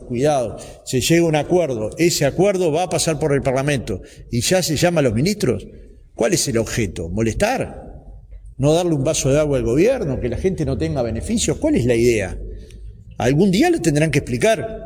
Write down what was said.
cuidado, se llega a un acuerdo, ese acuerdo va a pasar por el Parlamento y ya se llama a los ministros. ¿Cuál es el objeto? ¿Molestar? ¿No darle un vaso de agua al gobierno? ¿Que la gente no tenga beneficios? ¿Cuál es la idea? Algún día lo tendrán que explicar.